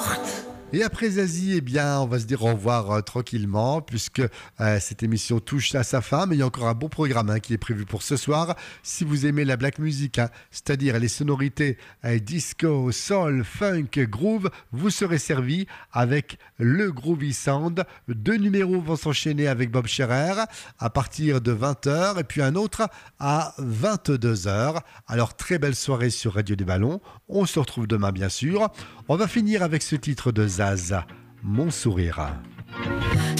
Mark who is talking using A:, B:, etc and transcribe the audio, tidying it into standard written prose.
A: porte.
B: Et après Zazie, eh bien, on va se dire au revoir tranquillement, puisque cette émission touche à sa fin, mais il y a encore un bon programme qui est prévu pour ce soir. Si vous aimez la black music, c'est-à-dire les sonorités disco, soul, funk, groove, vous serez servi avec le Groovy Sound. 2 numéros vont s'enchaîner avec Bob Scherer à partir de 20h, et puis un autre à 22h. Alors, très belle soirée sur Radio des Ballons. On se retrouve demain, bien sûr. On va finir avec ce titre de Zaz, Mon sourire.